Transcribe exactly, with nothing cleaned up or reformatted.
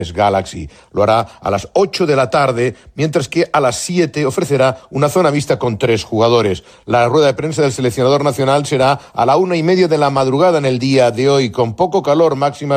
Galaxy. Lo hará a las ocho de la tarde, mientras que a las siete ofrecerá una zona mixta con tres jugadores. La rueda de prensa del seleccionador nacional será a la una y media de la madrugada en el día de hoy, con poco calor, máximas